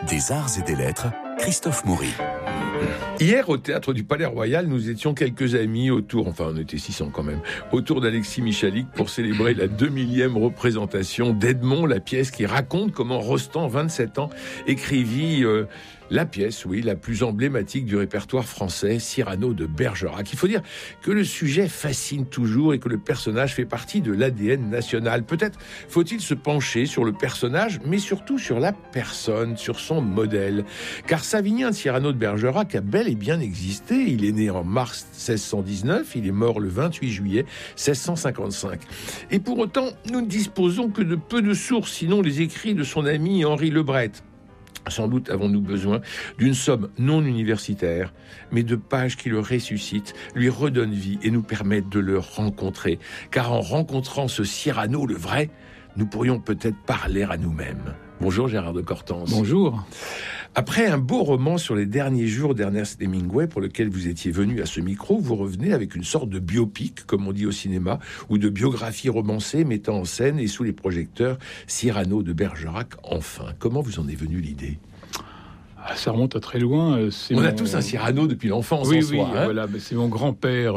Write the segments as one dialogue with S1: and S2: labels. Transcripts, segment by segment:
S1: Des arts et des lettres, Christophe Maury.
S2: Hier, au théâtre du Palais Royal, nous étions quelques amis autour, enfin on était 600 quand même, autour d'Alexis Michalik pour célébrer la 2000e représentation d'Edmond, la pièce qui raconte comment Rostand, 27 ans, écrivit la pièce, oui, la plus emblématique du répertoire français, Cyrano de Bergerac. Il faut dire que le sujet fascine toujours et que le personnage fait partie de l'ADN national. Peut-être faut-il se pencher sur le personnage, mais surtout sur la personne, sur son modèle. Car Savinien de Cyrano de Bergerac a bel et bien existé. Il est né en mars 1619, il est mort le 28 juillet 1655. Et pour autant, nous ne disposons que de peu de sources, sinon les écrits de son ami Henri Lebret. Sans doute avons-nous besoin d'une somme non universitaire, mais de pages qui le ressuscitent, lui redonnent vie et nous permettent de le rencontrer. Car en rencontrant ce Cyrano, le vrai, nous pourrions peut-être parler à nous-mêmes. Bonjour Gérard de Cortance.
S3: Bonjour.
S2: Après un beau roman sur les derniers jours d'Ernest Hemingway, pour lequel vous étiez venu à ce micro, vous revenez avec une sorte de biopic, comme on dit au cinéma, ou de biographie romancée mettant en scène et sous les projecteurs Cyrano de Bergerac, enfin. Comment vous en est venue l'idée ?
S3: Ça remonte à très loin.
S2: On a tous un Cyrano depuis l'enfance,
S3: oui,
S2: en soi.
S3: Oui, voilà, c'est mon grand-père,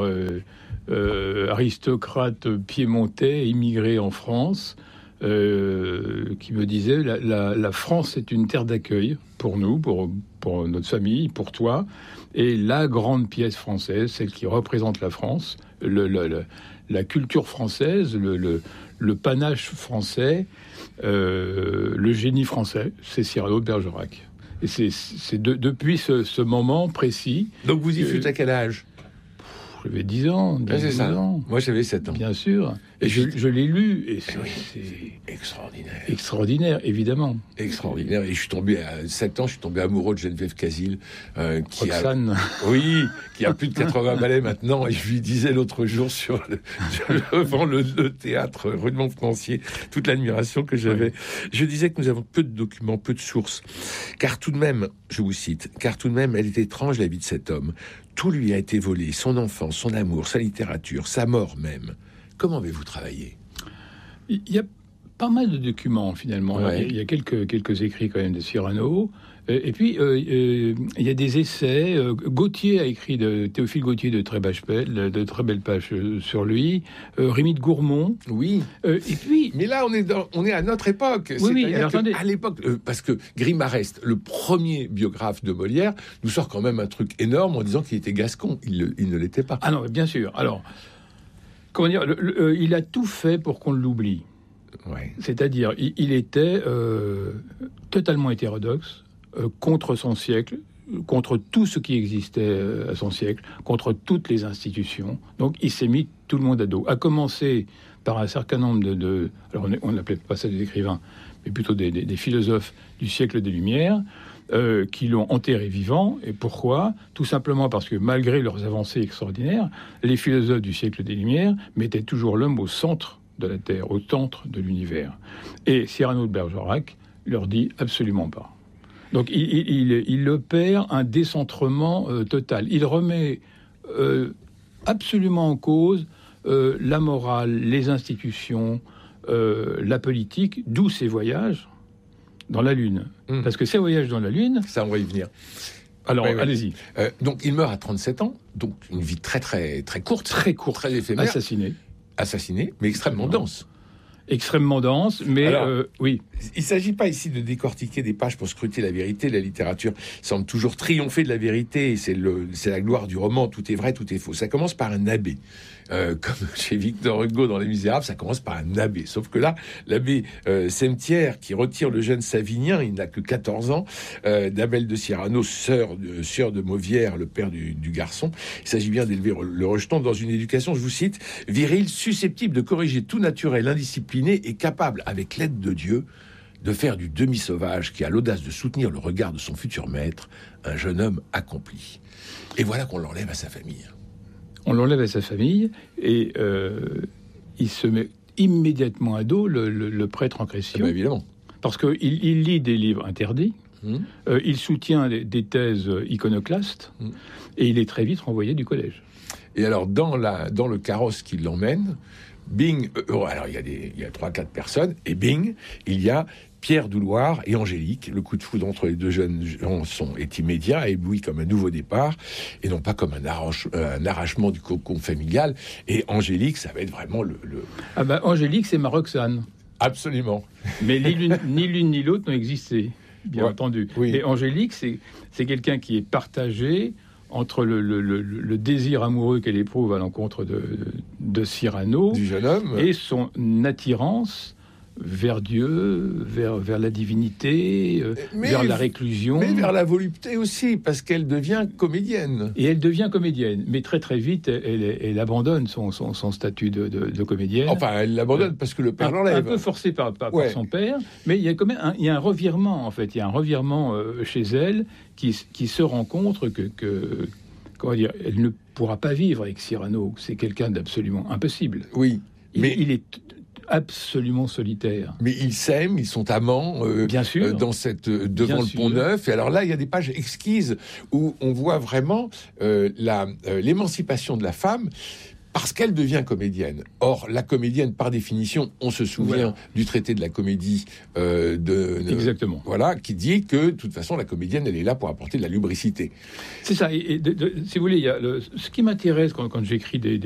S3: aristocrate piémontais, immigré en France, qui me disait la France est une terre d'accueil pour nous, pour notre famille, pour toi, et la grande pièce française, celle qui représente la France, la culture française, le panache français, le génie français, c'est Cyrano de Bergerac. Et c'est depuis ce moment précis.
S2: Donc vous y fûtes à quel âge ?
S3: J'avais 10 ans. 10 ans.
S2: Moi, j'avais 7 ans.
S3: Bien sûr. Et je l'ai lu. Et c'est
S2: extraordinaire.
S3: Extraordinaire, évidemment.
S2: Extraordinaire. Et je suis tombé, à 7 ans, je suis tombé amoureux de Geneviève Casil.
S3: Roxane.
S2: Qui a plus de 80 ballets maintenant. Et je lui disais l'autre jour devant le théâtre rue de Montpensier, toute l'admiration que j'avais. Oui. Je disais que nous avons peu de documents, peu de sources. Car tout de même, je vous cite, elle est étrange la vie de cet homme. Tout lui a été volé, son enfance, son amour, sa littérature, sa mort même. Comment avez-vous travaillé ?
S3: Il y a pas mal de documents, finalement.
S2: Ouais.
S3: Il y a quelques écrits, quand même, de Cyrano. Et puis, il y a des essais. Gautier a écrit, Théophile Gautier, de très belles pages sur lui. Rémy de Gourmont.
S2: Oui.
S3: Et puis...
S2: Mais là, on est à notre époque.
S3: Oui, alors, attendez.
S2: À l'époque, parce que Grimarest, le premier biographe de Molière, nous sort quand même un truc énorme en disant qu'il était gascon. Il ne l'était pas.
S3: Ah non, bien sûr. Alors, comment dire, il a tout fait pour qu'on l'oublie.
S2: Ouais.
S3: C'est-à-dire, il était totalement hétérodoxe, contre son siècle, contre tout ce qui existait à son siècle, contre toutes les institutions. Donc, il s'est mis tout le monde à dos. À commencer par un certain nombre alors, on n'appelait pas ça des écrivains, mais plutôt des philosophes du siècle des Lumières, qui l'ont enterré vivant. Et pourquoi ? Tout simplement parce que, malgré leurs avancées extraordinaires, les philosophes du siècle des Lumières mettaient toujours l'homme au centre de la Terre, au centre de l'univers. Et Cyrano de Bergerac leur dit absolument pas. Donc il opère un décentrement total. Il remet absolument en cause la morale, les institutions, la politique, d'où ses voyages dans la Lune. Parce que ces voyages dans la Lune...
S2: Ça, on va y venir.
S3: Alors, oui. Allez-y.
S2: Donc, il meurt à 37 ans, donc une vie très, très, très courte. Très courte. Très éphémère. Assassiné, mais extrêmement dense.
S3: Extrêmement dense, mais
S2: alors,
S3: oui.
S2: Il ne s'agit pas ici de décortiquer des pages pour scruter la vérité. La littérature semble toujours triompher de la vérité. C'est la gloire du roman. Tout est vrai, tout est faux. Ça commence par un abbé. Comme chez Victor Hugo dans Les Misérables, ça commence par un abbé. Sauf que là, l'abbé Semetière, qui retire le jeune Savinien, il n'a que 14 ans, d'Abel de Cyrano, sœur de Mauvière, le père du garçon. Il s'agit bien d'élever le rejeton dans une éducation, je vous cite, virile, susceptible de corriger tout naturel, indiscipliné et capable, avec l'aide de Dieu, de faire du demi-sauvage qui a l'audace de soutenir le regard de son futur maître, un jeune homme accompli. Et voilà qu'on l'enlève à sa famille.
S3: On l'enlève à sa famille et il se met immédiatement à dos le prêtre en question.
S2: Évidemment.
S3: Parce qu'il lit des livres interdits, il soutient des thèses iconoclastes et il est très vite renvoyé du collège.
S2: Et alors, dans le carrosse qui l'emmène, bing, alors il y a 3-4 personnes, et bing, il y a Pierre Douloire et Angélique. Le coup de foudre entre les deux jeunes gens est immédiat, ébloui comme un nouveau départ, et non pas comme un arrachement du cocon familial. Et Angélique, ça va être vraiment
S3: Ah ben, Angélique, c'est ma Roxane.
S2: Absolument.
S3: Mais ni l'une ni l'autre n'ont existé, bien entendu.
S2: Oui.
S3: Mais Angélique, c'est quelqu'un qui est partagé entre le désir amoureux qu'elle éprouve à l'encontre de Cyrano,
S2: du jeune homme,
S3: et son attirance vers Dieu, vers la divinité, vers la réclusion.
S2: Mais vers la volupté aussi, parce qu'elle devient comédienne.
S3: Et elle devient comédienne, mais très très vite, elle abandonne son statut de comédienne.
S2: Enfin, elle l'abandonne parce que le père l'enlève.
S3: Un peu forcé par son père, mais il y a quand même un revirement, en fait. Il y a un revirement chez elle qui se rend compte que comment dire, elle ne pourra pas vivre avec Cyrano. C'est quelqu'un d'absolument impossible.
S2: Oui, mais
S3: il est absolument solitaire.
S2: Mais ils s'aiment, ils sont amants,
S3: bien sûr,
S2: devant le Pont-Neuf. Et alors là, il y a des pages exquises où on voit vraiment l'émancipation de la femme, parce qu'elle devient comédienne. Or, la comédienne, par définition, on se souvient du traité de la comédie
S3: exactement.
S2: Voilà, qui dit que, de toute façon, la comédienne, elle est là pour apporter de la lubricité.
S3: C'est ça. Si vous voulez, ce qui m'intéresse quand j'écris des